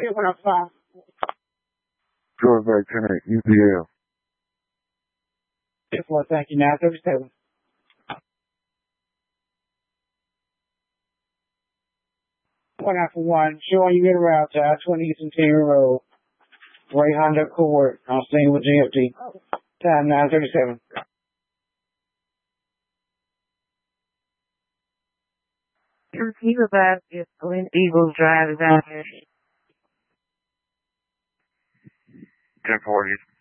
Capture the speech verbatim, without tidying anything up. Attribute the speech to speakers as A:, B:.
A: one oh five.
B: George Bay ten eight, U P L.
A: Yes, well, thank you. Now thirty-seven. One after one, showing you in route to I twenty Eastern Taylor Road. Ray Honda Accord on scene with G F T. Time nine thirty-seven.
C: Repeat about if Glen Eagles Drive is out here.
B: ten forty.